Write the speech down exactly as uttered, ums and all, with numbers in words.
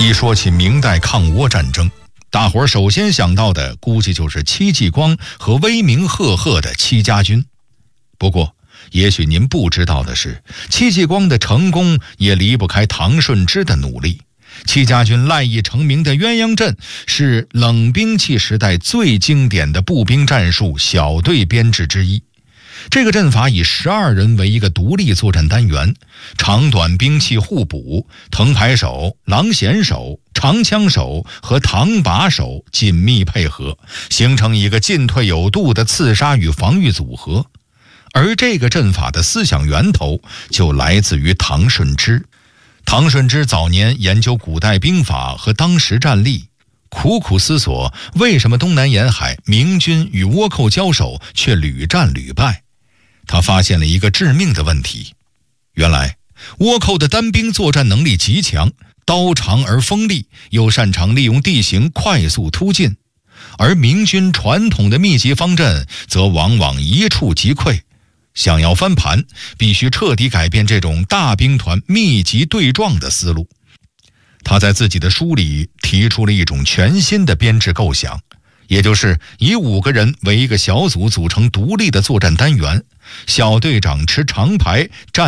一说起明代抗倭战争，大伙儿首先想到的估计就是戚继光和威名赫赫的戚家军。不过也许您不知道的是，戚继光的成功也离不开唐顺之的努力。戚家军赖以成名的鸳鸯阵是冷兵器时代最经典的步兵战术小队编制之一。这个阵法以十二人为一个独立作战单元，长短兵器互补，藤牌手、狼弦手、长枪手和唐把手紧密配合，形成一个进退有度的刺杀与防御组合。而这个阵法的思想源头就来自于唐顺之。唐顺之早年研究古代兵法和当时战例，苦苦思索为什么东南沿海明军与倭寇交手却屡战屡败。他发现了一个致命的问题，原来倭寇的单兵作战能力极强，刀长而锋利，又擅长利用地形快速突进，而明军传统的密集方阵则往往一触即溃。想要翻盘，必须彻底改变这种大兵团密集对撞的思路。他在自己的书里提出了一种全新的编制构想，也就是以五个人为一个小组组成独立的作战单元，小队长持长牌站